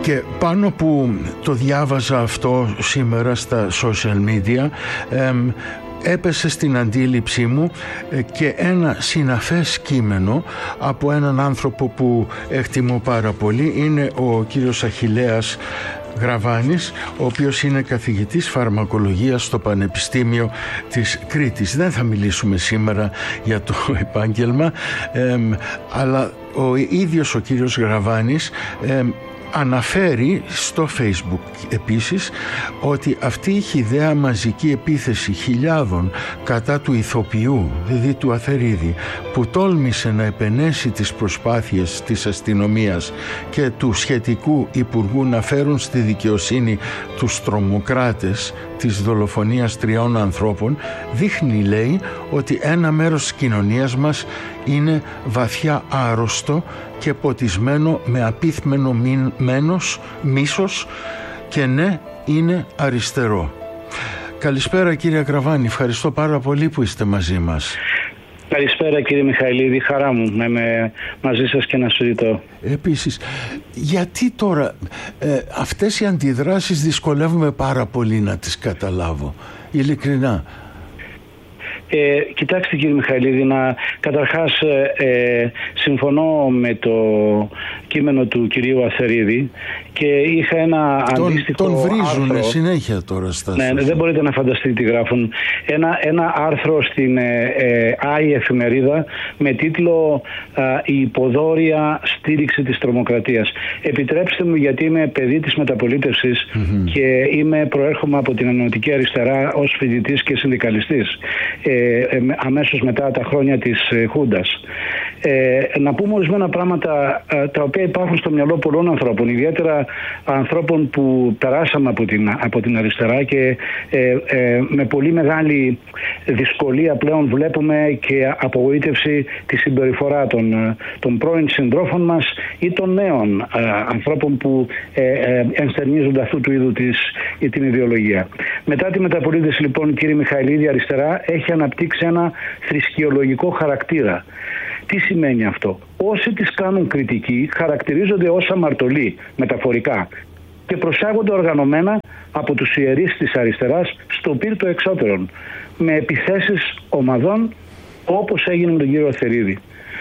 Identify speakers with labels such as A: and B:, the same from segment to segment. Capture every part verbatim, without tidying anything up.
A: Και πάνω που το διάβαζα αυτό σήμερα στα social media, εμ, έπεσε στην αντίληψή μου και ένα συναφές κείμενο από έναν άνθρωπο που εκτιμώ πάρα πολύ. Είναι ο κύριος Αχιλλέας Γραβάνης, ο οποίος είναι καθηγητής φαρμακολογίας στο Πανεπιστήμιο της Κρήτης. Δεν θα μιλήσουμε σήμερα για το επάγγελμα, εμ, αλλά ο ίδιος ο κύριος Γραβάνης εμ, αναφέρει στο Facebook επίσης ότι αυτή η χυδαία μαζική επίθεση χιλιάδων κατά του ηθοποιού, δηλαδή του Αθερίδη, που τόλμησε να επενέσει τις προσπάθειες της αστυνομίας και του σχετικού υπουργού να φέρουν στη δικαιοσύνη τους τρομοκράτες της δολοφονίας τριών ανθρώπων, δείχνει, λέει, ότι ένα μέρος της κοινωνίας μας είναι βαθιά άρρωστο και ποτισμένο με απίθμενο μένος, μίσος, και ναι, είναι αριστερό. Καλησπέρα κύριε Γραβάνη, ευχαριστώ πάρα πολύ που είστε μαζί μας.
B: Καλησπέρα κύριε Μιχαηλίδη, χαρά μου να είμαι μαζί σας και να συζητώ.
A: Επίσης, γιατί τώρα ε, αυτές οι αντιδράσεις δυσκολεύομαι πάρα πολύ να τις καταλάβω, ειλικρινά.
B: Ε, κοιτάξτε κύριε Μιχαηλίδη, να, καταρχάς ε, ε, συμφωνώ με το κείμενο του κυρίου Αθερίδη και είχα ένα τον, αντίστοιχο
A: τον βρίζουν
B: άρθρο,
A: συνέχεια τώρα στα
B: ναι, δεν μπορείτε να φανταστείτε τι γράφουν. Ένα, ένα άρθρο στην ε, ε, Άι εφημερίδα με τίτλο ε, «Η υποδόρια στήριξη της τρομοκρατίας». Επιτρέψτε μου, γιατί είμαι παιδί της μεταπολίτευσης mm-hmm. και είμαι, προέρχομαι από την ενωτική αριστερά ως φοιτητής και συνδικαλιστής. Ε, αμέσως μετά τα χρόνια της Χούντας. Ε, να πούμε ορισμένα πράγματα ε, τα οποία υπάρχουν στο μυαλό πολλών ανθρώπων, ιδιαίτερα ανθρώπων που περάσαμε από την, από την αριστερά και ε, ε, με πολύ μεγάλη δυσκολία πλέον βλέπουμε και απογοήτευση τη συμπεριφορά των, των πρώην συντρόφων μας ή των νέων ε, ανθρώπων που ε, ε, ενστερνίζονται αυτού του είδου της, την ιδεολογία. Μετά τη μεταπολίτευση, λοιπόν, κύριε Μιχαηλίδη, η αριστερά έχει αναπτύξει ένα θρησκεολογικό χαρακτήρα. Τι σημαίνει αυτό? Όσοι τις κάνουν κριτική χαρακτηρίζονται ως αμαρτωλοί, μεταφορικά, και προσάγονται οργανωμένα από τους ιερείς της αριστεράς στο πύρτο εξώτερων, με επιθέσεις ομαδών, όπως έγινε με τον κύριο Αθερίδη.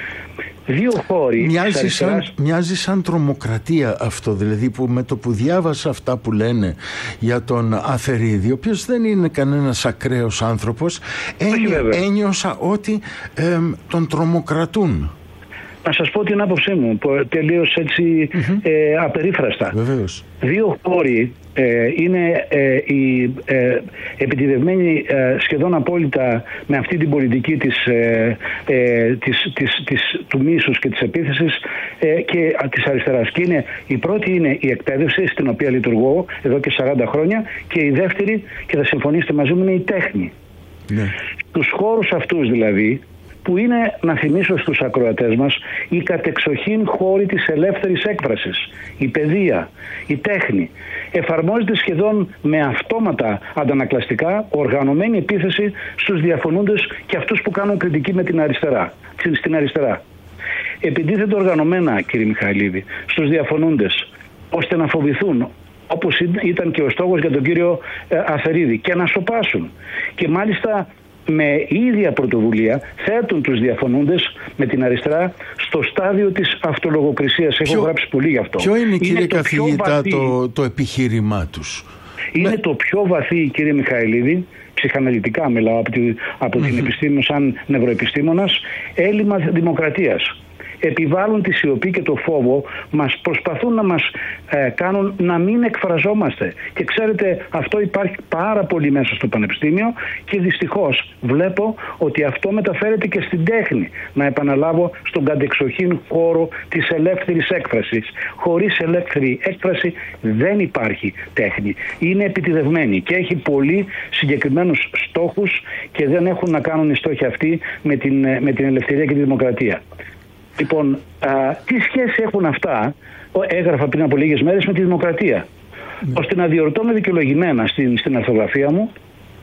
B: Δύο χώροι
A: μοιάζει σαν, μοιάζει σαν τρομοκρατία αυτό, δηλαδή, που με το που διάβασα αυτά που λένε για τον Αθερίδη, ο οποίος δεν είναι κανένας ακραίος άνθρωπος, ένιω, ένιωσα ότι ε, τον τρομοκρατούν.
B: Να σας πω την άποψή μου, τελείως έτσι mm-hmm. ε, απερίφραστα.
A: Βεβαίως.
B: Δύο χώροι ε, είναι ε, οι ε, επιτιδευμένοι ε, σχεδόν απόλυτα με αυτή την πολιτική της, ε, ε, της, της, της, του μίσους και της επίθεσης ε, και α, της αριστεράς. Και είναι, η πρώτη είναι η εκπαίδευση, στην οποία λειτουργώ εδώ και σαράντα χρόνια, και η δεύτερη, και θα συμφωνήσετε μαζί μου, είναι η τέχνη. Ναι. Στους χώρους αυτούς δηλαδή, που είναι, να θυμίσω στους ακροατές μας, η κατεξοχήν χώροι της ελεύθερης έκφρασης, η παιδεία, η τέχνη, εφαρμόζεται σχεδόν με αυτόματα αντανακλαστικά οργανωμένη επίθεση στους διαφωνούντες και αυτούς που κάνουν κριτική με την αριστερά, στην αριστερά. Επιτίθεται οργανωμένα, κύριε Μιχαηλίδη, στους διαφωνούντες, ώστε να φοβηθούν, όπως ήταν και ο στόχος για τον κύριο Αθερίδη, και να σωπάσουν. Και μάλιστα με ίδια πρωτοβουλία θέτουν τους διαφωνούντες με την αριστερά στο στάδιο της αυτολογοκρισίας. Έχω ποιο, γράψει πολύ γι' αυτό.
A: Ποιο είναι, κύριε είναι καθηγητά, βαθύ, το, το επιχείρημά τους?
B: Είναι με... το πιο βαθύ, κύριε Μιχαηλίδη, ψυχαναλυτικά μιλάω από, τη, από mm-hmm. την επιστήμη σαν νευροεπιστήμονας, έλλειμμα δημοκρατίας. Επιβάλλουν τη σιωπή και το φόβο, μας προσπαθούν να μας ε, κάνουν να μην εκφραζόμαστε. Και ξέρετε, αυτό υπάρχει πάρα πολύ μέσα στο πανεπιστήμιο και δυστυχώς βλέπω ότι αυτό μεταφέρεται και στην τέχνη. Να επαναλάβω, στον κατεξοχήν χώρο της ελεύθερης έκφρασης. Χωρίς ελεύθερη έκφραση δεν υπάρχει τέχνη. Είναι επιτιδευμένη και έχει πολύ συγκεκριμένους στόχους και δεν έχουν να κάνουν οι στόχοι αυτοί με την, με την ελευθερία και τη δημοκρατία. Λοιπόν, α, τι σχέση έχουν αυτά, έγραφα πριν από λίγες μέρες, με τη δημοκρατία, mm. ώστε να διορτώνω δικαιολογημένα στην, στην αρθογραφία μου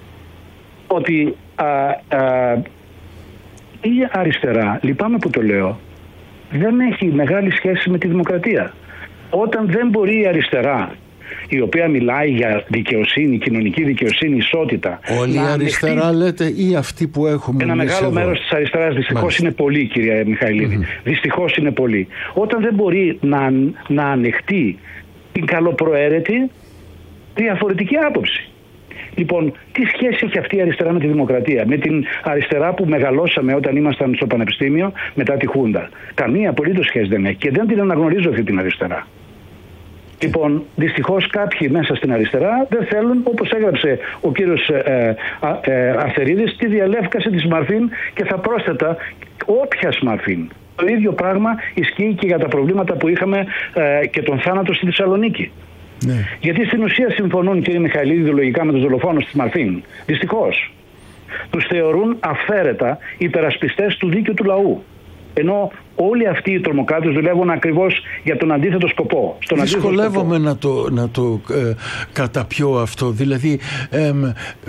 B: ότι α, α, η αριστερά, λυπάμαι που το λέω, δεν έχει μεγάλη σχέση με τη δημοκρατία. Όταν δεν μπορεί η αριστερά, η οποία μιλάει για δικαιοσύνη, κοινωνική δικαιοσύνη, ισότητα.
A: Όλη η αριστερά ανοιχτεί... λέτε, ή αυτοί που έχουμε
B: Ένα μεγάλο εδώ. Μέρος της αριστεράς δυστυχώς είναι πολύ, κυρία Μιχαηλίδη. Mm-hmm. Δυστυχώς είναι πολύ. Όταν δεν μπορεί να, να ανεχτεί την καλοπροαίρετη διαφορετική άποψη. Λοιπόν, τι σχέση έχει αυτή η αριστερά με τη δημοκρατία, με την αριστερά που μεγαλώσαμε όταν ήμασταν στο πανεπιστήμιο μετά τη Χούντα? Καμία απολύτως σχέση δεν έχει και δεν την αναγνωρίζω αυτή την αριστερά. Λοιπόν, δυστυχώς κάποιοι μέσα στην αριστερά δεν θέλουν, όπως έγραψε ο κύριος ε, ε, ε, Αθερίδης, τη διαλεύκαση της Μαρφίν, και θα πρόσθετα όποια Μαρφίν. Το ίδιο πράγμα ισχύει και για τα προβλήματα που είχαμε ε, και τον θάνατο στη Θεσσαλονίκη. Ναι. Γιατί στην ουσία συμφωνούν, κύριε Μιχαηλίδη, ιδεολογικά με τους δολοφόνους της Μαρφίν. Δυστυχώς. Τους θεωρούν αυθαίρετα υπερασπιστές του δίκαιου του λαού. Ενώ όλοι αυτοί οι τρομοκράτες δουλεύουν ακριβώς για τον αντίθετο σκοπό. Στον
A: Δυσκολεύομαι
B: αντίθετο
A: να
B: σκοπό.
A: το, να το ε, καταπιώ αυτό. Δηλαδή, ε, ε,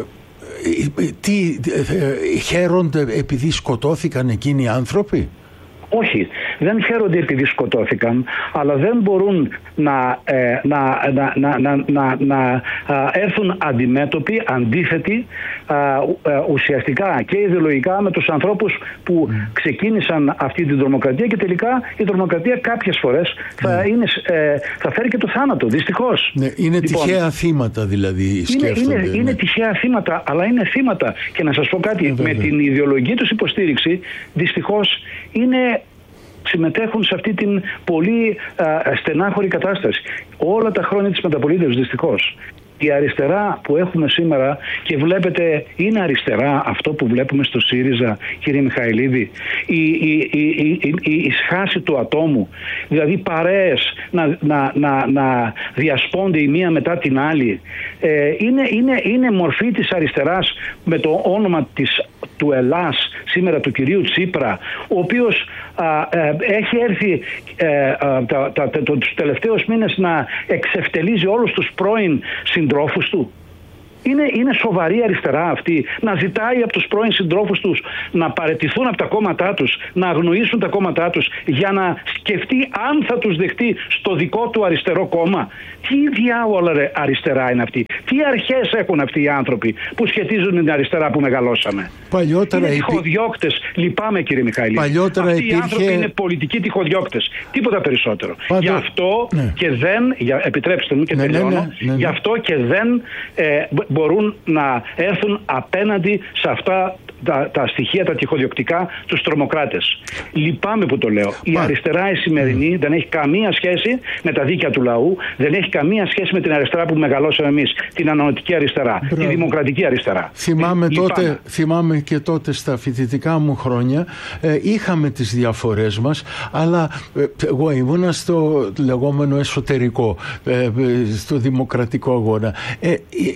A: τι, ε, χαίρονται επειδή σκοτώθηκαν εκείνοι οι άνθρωποι?
B: Όχι, δεν χαίρονται επειδή σκοτώθηκαν, αλλά δεν μπορούν να, ε, να, να, να, να, να, να έρθουν αντιμέτωποι, αντίθετοι α, α, ουσιαστικά και ιδεολογικά με τους ανθρώπους που mm. ξεκίνησαν αυτή την τρομοκρατία, και τελικά η τρομοκρατία κάποιες φορές θα, mm. είναι, ε, θα φέρει και το θάνατο, δυστυχώς.
A: Ναι, είναι λοιπόν, τυχαία θύματα δηλαδή, σκέφτονται.
B: Είναι, είναι,
A: ναι.
B: είναι τυχαία θύματα, αλλά είναι θύματα. Και να σας πω κάτι, ε, με την ιδεολογική τους υποστήριξη, δυστυχώς είναι... συμμετέχουν σε αυτή την πολύ α, στενάχωρη κατάσταση. Όλα τα χρόνια της μεταπολίτευσης, δυστυχώς. Η αριστερά που έχουμε σήμερα, και βλέπετε είναι αριστερά αυτό που βλέπουμε στο ΣΥΡΙΖΑ, κύριε Μιχαηλίδη, η, η, η, η, η, η σχάση του ατόμου, δηλαδή παρέες να, να, να, να διασπώνται η μία μετά την άλλη, ε, είναι, είναι, είναι μορφή της αριστεράς με το όνομα της, του Ελλάς σήμερα, του κυρίου Τσίπρα, ο οποίος α, ε, έχει έρθει ε, α, τα, τα, τα, τους τελευταίους μήνες να εξευτελίζει όλους τους πρώην συντρόφους του. Είναι, είναι σοβαρή αριστερά αυτή να ζητάει από τους πρώην συντρόφους τους να παραιτηθούν από τα κόμματά τους, να αγνοήσουν τα κόμματά τους, για να σκεφτεί αν θα τους δεχτεί στο δικό του αριστερό κόμμα? Τι διάολα αριστερά είναι αυτή? Τι αρχές έχουν αυτοί οι άνθρωποι που σχετίζουν με την αριστερά που μεγαλώσαμε?
A: Παλιότερα
B: είναι τυχοδιώκτες. Υπή... Λυπάμαι, κύριε Μιχαηλή.
A: Παλιότερα
B: αυτοί
A: υπήρχε...
B: οι άνθρωποι είναι πολιτικοί τυχοδιώκτες. Τίποτα περισσότερο. Πάντω... Γι' αυτό ναι. και δεν, για... επιτρέψτε μου και ναι, τελειώνω, ναι, ναι, ναι, ναι. γι' αυτό και δεν ε, μπορούν να έρθουν απέναντι σε αυτά τα, τα στοιχεία, τα τυχοδιοκτικά, τους τρομοκράτες. Λυπάμαι που το λέω. Η Μα... αριστερά η σημερινή mm. δεν έχει καμία σχέση με τα δίκαια του λαού, δεν έχει καμία σχέση με την αριστερά που μεγαλώσαμε εμείς, την ανανοτική αριστερά, Μπράβο. τη δημοκρατική αριστερά.
A: Θυμάμαι, ε, τότε, θυμάμαι και τότε στα φοιτητικά μου χρόνια ε, είχαμε τις διαφορές μας, αλλά ε, εγώ ήμουνα στο λεγόμενο εσωτερικό, ε, στο δημοκρατικό αγώνα. Ε, ε, ε,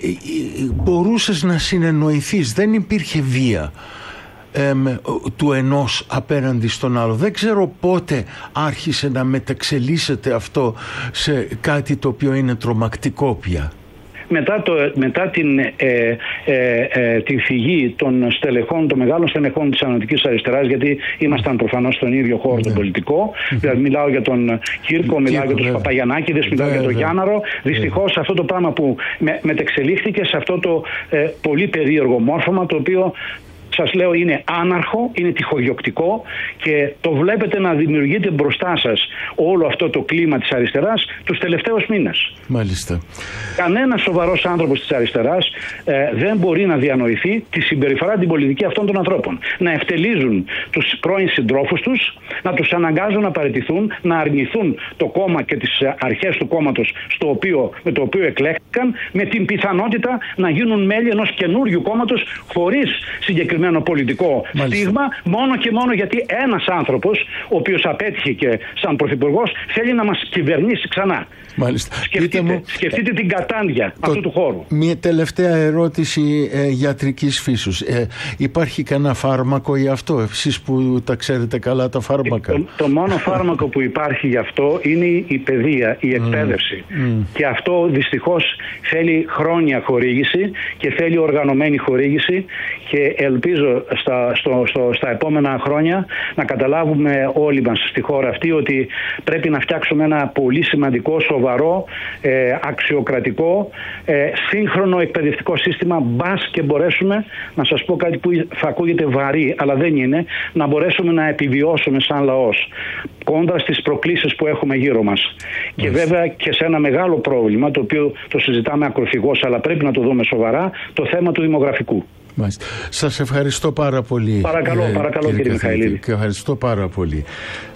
A: μπορούσες να συνεννοηθείς, δεν υπήρχε βία ε, του ενός απέναντι στον άλλο. Δεν ξέρω πότε άρχισε να μεταξελίσσεται αυτό σε κάτι το οποίο είναι τρομακτικό πια.
B: Μετά, το, μετά την, ε, ε, ε, την φυγή των στελεχών, των μεγάλων στελεχών της ανατολικής αριστεράς, γιατί ήμασταν προφανώς στον ίδιο χώρο, mm. τον πολιτικό, mm-hmm. δηλαδή μιλάω για τον Κύρκο, μιλάω για τους Παπαγιαννάκηδες, μιλάω για τον Γιάνναρο. Δυστυχώς αυτό το πράγμα που με, μετεξελίχθηκε σε αυτό το ε, πολύ περίεργο μόρφωμα, το οποίο σας λέω είναι άναρχο, είναι τυχοδιοκτικό, και το βλέπετε να δημιουργείται μπροστά σας όλο αυτό το κλίμα της αριστεράς τους τελευταίους μήνες.
A: Μάλιστα.
B: Κανένας σοβαρός άνθρωπος της αριστεράς ε, δεν μπορεί να διανοηθεί τη συμπεριφορά την πολιτική αυτών των ανθρώπων. Να ευτελίζουν τους πρώην συντρόφους τους, να τους αναγκάζουν να παραιτηθούν, να αρνηθούν το κόμμα και τις αρχές του κόμματος στο οποίο, με το οποίο εκλέχθηκαν, με την πιθανότητα να γίνουν μέλη ενός καινούριου κόμματος χωρίς συγκεκριμένο πολιτικό Μάλιστα. στίγμα, μόνο και μόνο γιατί ένας άνθρωπος, ο οποίος απέτυχε και σαν πρωθυπουργός, θέλει να μας κυβερνήσει ξανά.
A: Μάλιστα.
B: Σκεφτείτε, μου, σκεφτείτε την κατάντια το, αυτού του χώρου.
A: Μια τελευταία ερώτηση ε, γιατρικής φύσεως. Ε, υπάρχει κανένα φάρμακο για αυτό, εσείς που τα ξέρετε καλά τα φάρμακα?
B: Το, το μόνο φάρμακο που υπάρχει γι' αυτό είναι η παιδεία, η εκπαίδευση. Mm. Mm. Και αυτό δυστυχώς θέλει χρόνια χορήγηση και θέλει οργανωμένη χορήγηση, και ελπίζω ελπίζω στα, στο, στο, στα επόμενα χρόνια να καταλάβουμε όλοι μας στη χώρα αυτή ότι πρέπει να φτιάξουμε ένα πολύ σημαντικό, σοβαρό, ε, αξιοκρατικό, ε, σύγχρονο εκπαιδευτικό σύστημα, μπας και μπορέσουμε, να σας πω κάτι που θα ακούγεται βαρύ, αλλά δεν είναι, να μπορέσουμε να επιβιώσουμε σαν λαός κόντρα στις προκλήσεις που έχουμε γύρω μας. Και βέβαια και σε ένα μεγάλο πρόβλημα, το οποίο το συζητάμε ακροθυγώς, αλλά πρέπει να το δούμε σοβαρά, το θέμα του δημογραφικού.
A: Μάλιστα. Σας ευχαριστώ πάρα πολύ.
B: Παρακαλώ, ε, παρακαλώ κύριε, κύριε Μιχαηλίδη.
A: Και ευχαριστώ πάρα πολύ.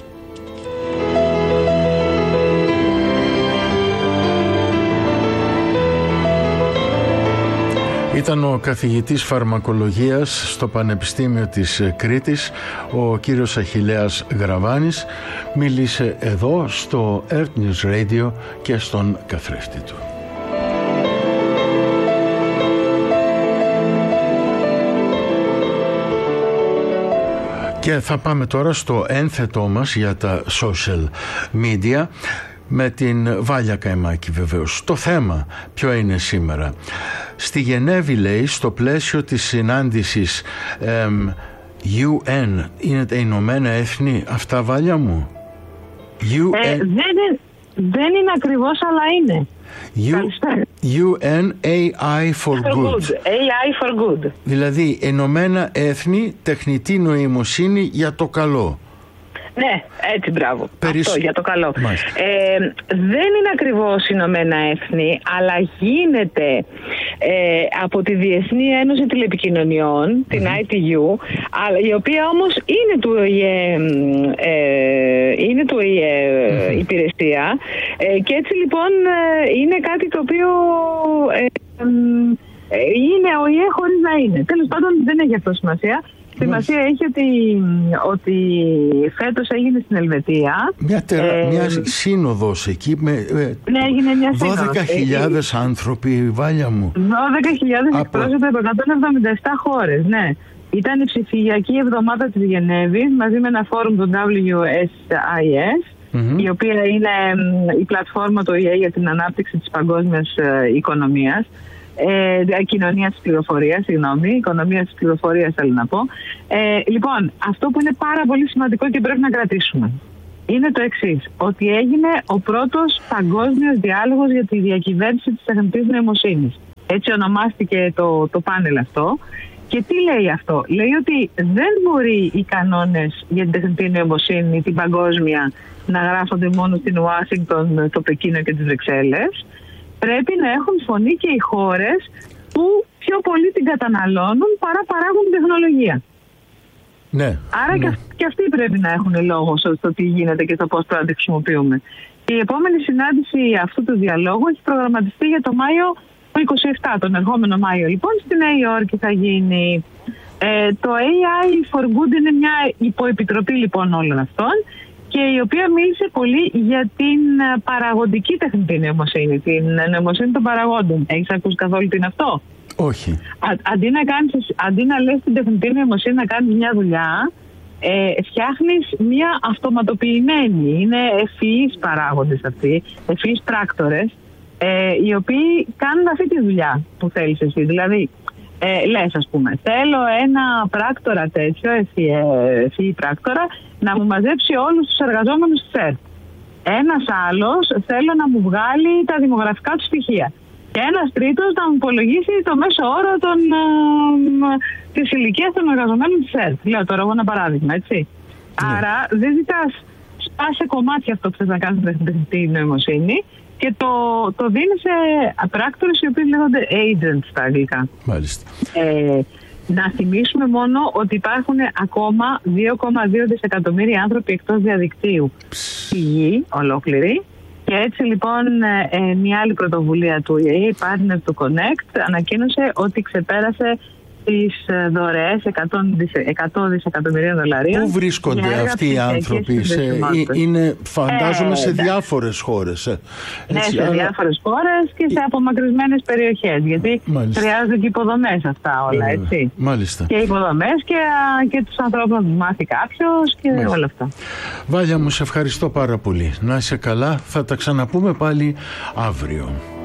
A: Ήταν ο καθηγητής φαρμακολογίας στο Πανεπιστήμιο της Κρήτης, ο κύριος Αχιλλέας Γραβάνης. Μίλησε εδώ στο Earth News Radio και στον καθρέφτη του. Και θα πάμε τώρα στο ένθετό μας για τα social media με την Βάλια Καημάκη βεβαίως. Το θέμα ποιο είναι σήμερα? Στη Γενέβη, λέει, στο πλαίσιο της συνάντησης εμ, γιου εν, είναι τα Ηνωμένα Έθνη αυτά, Βάλια μου? γιου εν...
C: Ε, δεν, είναι, δεν είναι ακριβώς, αλλά είναι.
A: γιου εν έι άι for good.
C: έι άι for good.
A: Δηλαδή Ηνωμένα Έθνη τεχνητή νοημοσύνη για το καλό.
C: Ναι, έτσι, μπράβο.
A: Περισ...
C: Αυτό, για το καλό. Ε, δεν είναι ακριβώς Ηνωμένα Έθνη, αλλά γίνεται ε, από τη Διεθνή Ένωση Τηλεπικοινωνιών, mm-hmm. την άι τι γιου, αλλά, η οποία όμως είναι του ΟΗΕ, ε, είναι του ΟΗΕ mm-hmm. υπηρεσία. Ε, και έτσι λοιπόν ε, είναι κάτι το οποίο ε, ε, είναι ΟΗΕ χωρίς να είναι. Τέλος πάντων δεν έχει αυτό σημασία. Σημασία έχει ότι, ότι φέτος έγινε στην Ελβετία
A: μια, τερα... ε... μια σύνοδος εκεί με
C: ναι, έγινε μια σύνοδος.
A: δώδεκα χιλιάδες ε... άνθρωποι, Βάλια μου.
C: δώδεκα χιλιάδες από... εκπρόσωποι από εκατόν εβδομήντα επτά χώρες, ναι. Ήταν η ψηφιακή εβδομάδα της Γενέβης μαζί με ένα φόρουμ του ντάμπλιου ες άι ες, mm-hmm. η οποία είναι η πλατφόρμα του ΟΗΕ για την ανάπτυξη της παγκόσμιας οικονομίας. Ε, κοινωνία της πληροφορίας, συγγνώμη, οικονομία της πληροφορίας θέλω να πω. Ε, λοιπόν, αυτό που είναι πάρα πολύ σημαντικό και πρέπει να κρατήσουμε είναι το εξής, ότι έγινε ο πρώτος παγκόσμιος διάλογος για τη διακυβέρνηση της τεχνητής νοημοσύνης. Έτσι ονομάστηκε το, το πάνελ αυτό. Και τι λέει αυτό? Λέει ότι δεν μπορεί οι κανόνες για την τεχνητή νοημοσύνη, την παγκόσμια, να γράφονται μόνο στην Ουάσιγκτον, το Πεκίνο και τις Βρυξέλλες. Πρέπει να έχουν φωνή και οι χώρες που πιο πολύ την καταναλώνουν παρά παράγουν τεχνολογία.
A: Ναι,
C: Άρα
A: ναι.
C: Και, και αυτοί πρέπει να έχουν λόγο στο τι γίνεται και στο πώς πρέπει να τη χρησιμοποιούμε. Και η επόμενη συνάντηση αυτού του διαλόγου έχει προγραμματιστεί για το Μάιο του είκοσι επτά, τον ερχόμενο Μάιο. Λοιπόν, στη Νέα Υόρκη θα γίνει. Ε, το έι άι for good είναι μια υποεπιτροπή λοιπόν όλων αυτών, και η οποία μίλησε πολύ για την παραγωγική τεχνητή νοημοσύνη, την νοημοσύνη των παραγόντων. Έχεις ακούσει καθόλου τι είναι αυτό?
A: Όχι.
C: Α, αντί, να κάνεις, αντί να λες την τεχνητή νοημοσύνη να κάνεις μια δουλειά, ε, φτιάχνεις μια αυτοματοποιημένη, είναι ευφυείς παράγοντες αυτοί, ευφυείς πράκτορες, ε, οι οποίοι κάνουν αυτή τη δουλειά που θέλεις εσύ. Δηλαδή, ε, λες ας πούμε, θέλω ένα πράκτορα τέτοιο, ευφυή πράκτορα, να μου μαζέψει όλους τους εργαζόμενους της ΕΡΤ. Ένας άλλος θέλω να μου βγάλει τα δημογραφικά του στοιχεία. Και ένας τρίτος να μου υπολογίσει το μέσο όρο των, ε, της ηλικίας των εργαζομένων της ΕΡΤ. Λέω τώρα εγώ ένα παράδειγμα, έτσι. Yeah. Άρα δεν ζητάς, σπάσε κομμάτια αυτό που θες να κάνεις με την τεχνητή νοημοσύνη και το, το δίνεις σε πράκτορες οι οποίοι λέγονται agents στα αγγλικά.
A: Μάλιστα. Ε,
C: Να θυμίσουμε μόνο ότι υπάρχουν ακόμα δύο κόμμα δύο δισεκατομμύρια άνθρωποι εκτός διαδικτύου στη γη ολόκληρη. Και έτσι λοιπόν ε, μια άλλη πρωτοβουλία του ΟΗΕ, η Partner to Connect, ανακοίνωσε ότι ξεπέρασε τις δωρεές εκατό δισεκατομμυρίων δολαρίων.
A: Πού βρίσκονται αυτοί οι άνθρωποι? Σε, είναι, φαντάζομαι, ε, σε διάφορες χώρες. Ε.
C: Ναι,
A: Έτσι,
C: σε
A: άρα...
C: διάφορες χώρες και σε απομακρυσμένες περιοχές. Γιατί Μάλιστα. χρειάζονται και υποδομές αυτά όλα, έτσι.
A: Μάλιστα.
C: Και υποδομές και, και τους ανθρώπους να τους μάθει κάποιος και Μάλιστα. όλα αυτά.
A: Βάλια μου, σε ευχαριστώ πάρα πολύ. Να είσαι καλά. Θα τα ξαναπούμε πάλι αύριο.